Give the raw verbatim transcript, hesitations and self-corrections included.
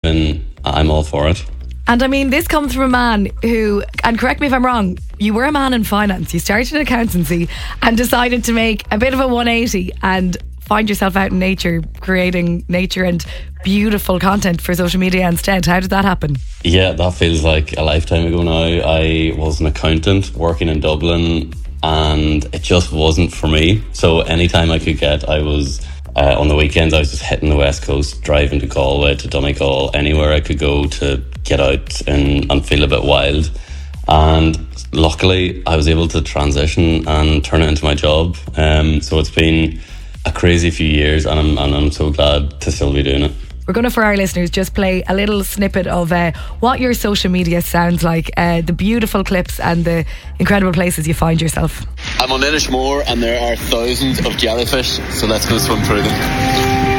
and I'm all for it. And I mean, this comes from a man who, and correct me if I'm wrong, you were a man in finance. You started in accountancy and decided to make a bit of a one eighty and find yourself out in nature, creating nature and beautiful content for social media instead. How did that happen? Yeah, that feels like a lifetime ago now. I was an accountant working in Dublin and it just wasn't for me. So anytime I could get, I was... Uh, on the weekends, I was just hitting the West Coast, driving to Galway, to Donegal, anywhere I could go to get out and, and feel a bit wild. And luckily, I was able to transition and turn it into my job. Um, so it's been a crazy few years, and I'm, and I'm so glad to still be doing it. We're going to, for our listeners, just play a little snippet of uh, what your social media sounds like, uh, the beautiful clips and the incredible places you find yourself. I'm on Inishmore and there are thousands of jellyfish, so let's go swim through them.